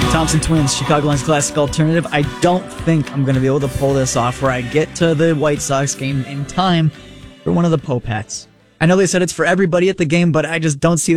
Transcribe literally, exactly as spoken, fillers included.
Thompson Twins, Chicagoland's classic alternative. I don't think I'm going to be able to pull this off where I get to the White Sox game in time for one of the Pope hats. I know they said it's for everybody at the game, but I just don't see